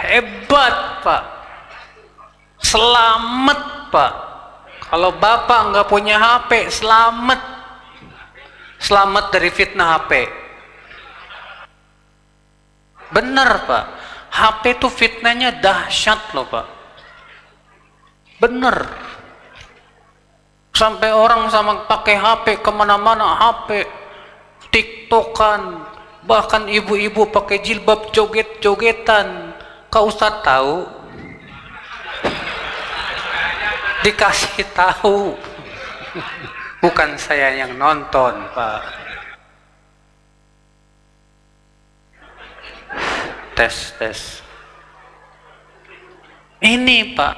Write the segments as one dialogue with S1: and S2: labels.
S1: Hebat, Pak. Selamat, Pak. Kalau Bapak nggak punya HP, selamat. Selamat dari fitnah HP. Benar, Pak. HP itu fitnahnya dahsyat loh, Pak. Bener. Sampai orang sama pakai HP kemana-mana, HP, TikTokan, bahkan ibu-ibu pakai jilbab joget-jogetan. Kau Ustaz tahu? Dikasih tahu. Bukan saya yang nonton, Pak. Tes. Ini, Pak.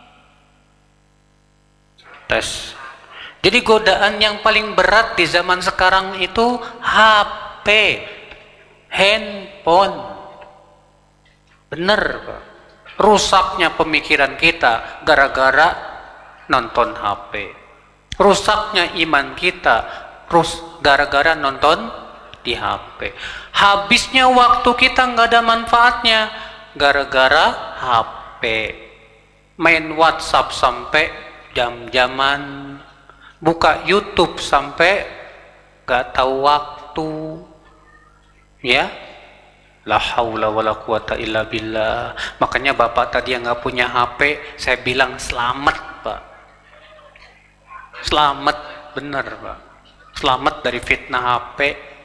S1: Tes. Jadi godaan yang paling berat di zaman sekarang itu HP, handphone. Bener, Pak. Rusaknya pemikiran kita gara-gara nonton HP. Rusaknya iman kita gara-gara nonton di HP. Habisnya waktu kita nggak ada manfaatnya gara-gara HP. Main WhatsApp sampai jam-jaman, buka YouTube sampai nggak tahu waktu, ya. La haula wala quwata illa billah. Makanya Bapak tadi yang nggak punya HP, saya bilang selamat, Pak. Selamat, bener, Pak. Selamat dari fitnah HP.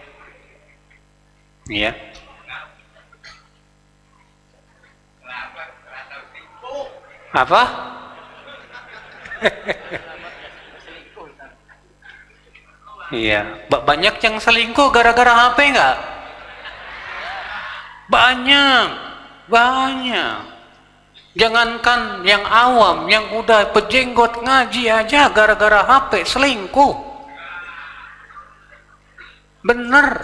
S1: Ya. Apa? Iya. Banyak yang selingkuh gara-gara HP nggak? Banyak. Jangankan yang awam, yang udah berjenggot ngaji aja gara-gara HP selingkuh. Bener.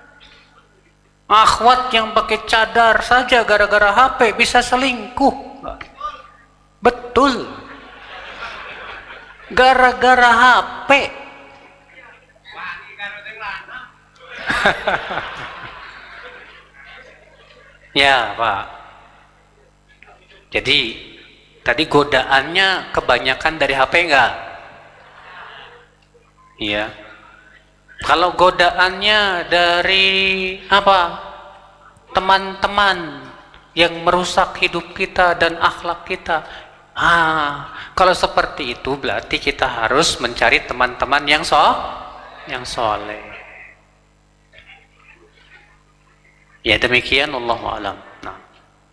S1: Akhwat yang pakai cadar saja gara-gara HP bisa selingkuh. Betul. Gara-gara HP. Ya, Pak. Jadi tadi godaannya kebanyakan dari HP enggak? Iya. Kalau godaannya dari apa? Teman-teman yang merusak hidup kita dan akhlak kita. Kalau seperti itu berarti kita harus mencari teman-teman yang soleh. Ya demikian, wallahu a'lam.